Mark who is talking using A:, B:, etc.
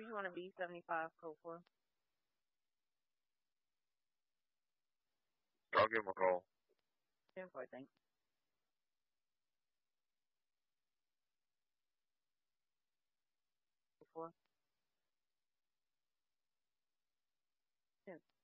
A: you want a B75 code for?
B: I'll give him a call.
A: 10-4, thanks. Four. 10.